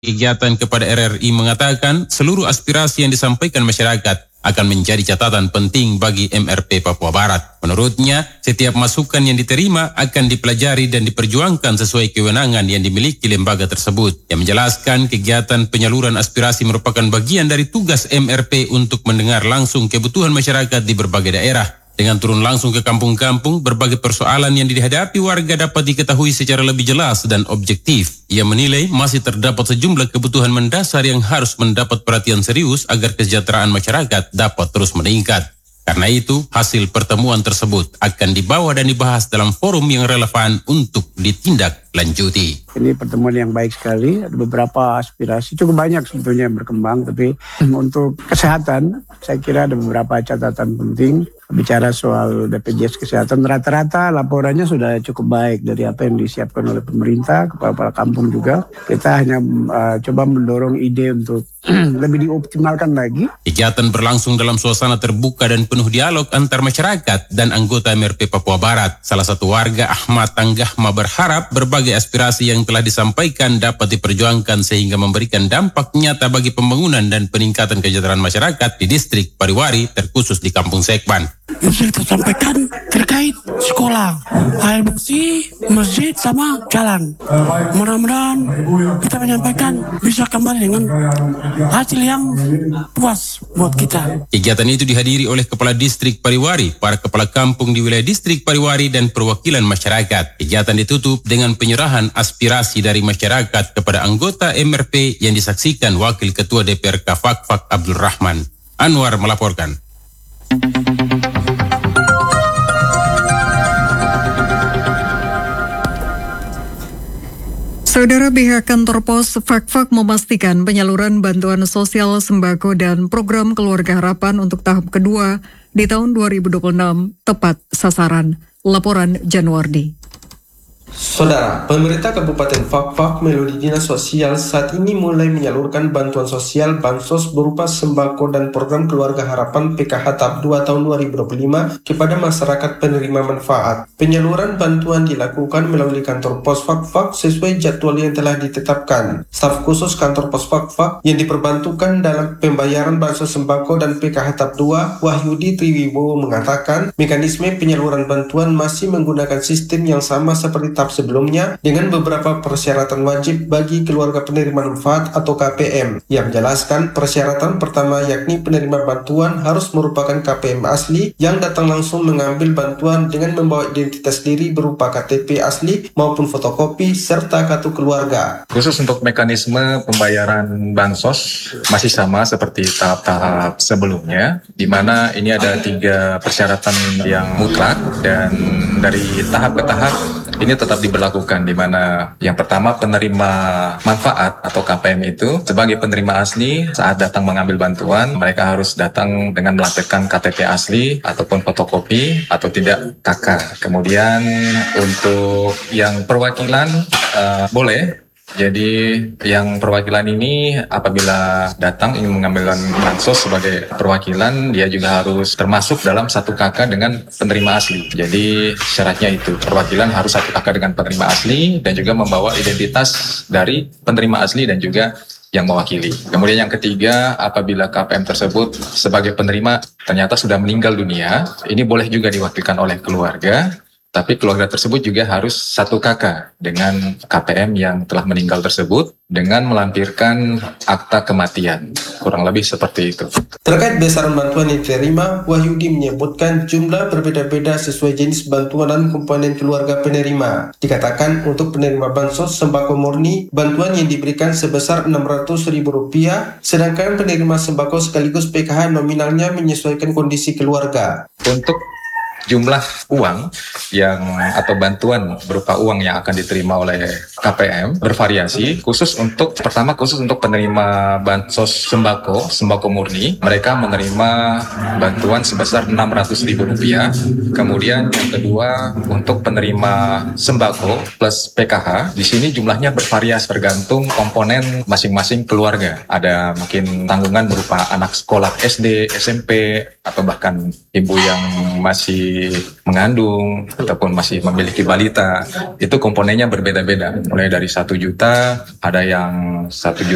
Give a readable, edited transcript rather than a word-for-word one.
kegiatan kepada RRI mengatakan seluruh aspirasi yang disampaikan masyarakat akan menjadi catatan penting bagi MRP Papua Barat. Menurutnya, setiap masukan yang diterima akan dipelajari dan diperjuangkan sesuai kewenangan yang dimiliki lembaga tersebut. Yang menjelaskan kegiatan penyaluran aspirasi merupakan bagian dari tugas MRP untuk mendengar langsung kebutuhan masyarakat di berbagai daerah. Dengan turun langsung ke kampung-kampung, berbagai persoalan yang dihadapi warga dapat diketahui secara lebih jelas dan objektif. Ia menilai masih terdapat sejumlah kebutuhan mendasar yang harus mendapat perhatian serius agar kesejahteraan masyarakat dapat terus meningkat. Karena itu, hasil pertemuan tersebut akan dibawa dan dibahas dalam forum yang relevan untuk ditindaklanjuti. Ini pertemuan yang baik sekali, ada beberapa aspirasi, cukup banyak sebetulnya yang berkembang, tapi untuk kesehatan, saya kira ada beberapa catatan penting. Bicara soal BPJS Kesehatan, rata-rata laporannya sudah cukup baik dari apa yang disiapkan oleh pemerintah, kepala kampung juga. Kita hanya coba mendorong ide untuk lebih dioptimalkan lagi. Kegiatan berlangsung dalam suasana terbuka dan penuh dialog antar masyarakat dan anggota MRP Papua Barat. Salah satu warga, Ahmad Tanggahma, berharap berbagai aspirasi yang telah disampaikan dapat diperjuangkan sehingga memberikan dampak nyata bagi pembangunan dan peningkatan kesejahteraan masyarakat di distrik Pariwari, terkhusus di Kampung Sekban. Yang kita sampaikan terkait sekolah, air bersih, masjid, sama jalan. Mudah-mudahan kita menyampaikan bisa kembali dengan hasil yang puas buat kita. Kegiatan itu dihadiri oleh Kepala Distrik Pariwari, para kepala kampung di wilayah Distrik Pariwari dan perwakilan masyarakat. Kegiatan ditutup dengan penyerahan aspirasi dari masyarakat kepada anggota MRP yang disaksikan Wakil Ketua DPRK Fakfak Abdul Rahman. Anwar melaporkan. Saudara, pihak kantor pos Fakfak memastikan penyaluran bantuan sosial sembako dan program Keluarga Harapan untuk tahap kedua di tahun 2026 tepat sasaran. Laporan Januardi. Saudara, pemerintah Kabupaten Fakfak melalui Dinas Sosial saat ini mulai menyalurkan bantuan sosial bansos berupa sembako dan program Keluarga Harapan PKH tahap 2 tahun 2025 kepada masyarakat penerima manfaat. Penyaluran bantuan dilakukan melalui kantor pos Fakfak sesuai jadwal yang telah ditetapkan. Staf khusus kantor pos Fakfak yang diperbantukan dalam pembayaran bansos sembako dan PKH tahap 2, Wahyudi Triwibowo, mengatakan mekanisme penyaluran bantuan masih menggunakan sistem yang sama seperti tahap sebelumnya dengan beberapa persyaratan wajib bagi keluarga penerima manfaat atau KPM. Yang menjelaskan persyaratan pertama yakni penerima bantuan harus merupakan KPM asli yang datang langsung mengambil bantuan dengan membawa identitas diri berupa KTP asli maupun fotokopi serta kartu keluarga. Khusus untuk mekanisme pembayaran bansos masih sama seperti tahap-tahap sebelumnya, di mana ini ada 3 persyaratan yang mutlak dan dari tahap ke tahap ini tetap diberlakukan, di mana yang pertama penerima manfaat atau KPM itu sebagai penerima asli saat datang mengambil bantuan mereka harus datang dengan melampirkan KTP asli ataupun fotokopi atau tidak KK. Kemudian untuk yang perwakilan boleh. Jadi yang perwakilan ini apabila datang ingin mengambil bansos sebagai perwakilan, dia juga harus termasuk dalam 1 KK dengan penerima asli. Jadi syaratnya itu, perwakilan harus 1 KK dengan penerima asli dan juga membawa identitas dari penerima asli dan juga yang mewakili. Kemudian yang ketiga, apabila KPM tersebut sebagai penerima ternyata sudah meninggal dunia, ini boleh juga diwakilkan oleh keluarga. Tapi keluarga tersebut juga harus 1 KK dengan KPM yang telah meninggal tersebut dengan melampirkan akta kematian. Kurang lebih seperti itu. Terkait besaran bantuan yang diterima, Wahyudi menyebutkan jumlah berbeda-beda sesuai jenis bantuan dan komponen keluarga penerima. Dikatakan untuk penerima bansos sembako murni, bantuan yang diberikan sebesar Rp600.000, sedangkan penerima sembako sekaligus PKH nominalnya menyesuaikan kondisi keluarga. Untuk jumlah uang yang atau bantuan berupa uang yang akan diterima oleh KPM bervariasi. Khusus untuk penerima bansos sembako murni, mereka menerima bantuan sebesar Rp600.000. Kemudian yang kedua, untuk penerima sembako plus PKH, di sini jumlahnya bervariasi tergantung komponen masing-masing keluarga. Ada mungkin tanggungan berupa anak sekolah SD, SMP, atau bahkan ibu yang masih mengandung ataupun masih memiliki balita. Itu komponennya berbeda-beda, mulai dari 1 juta, ada yang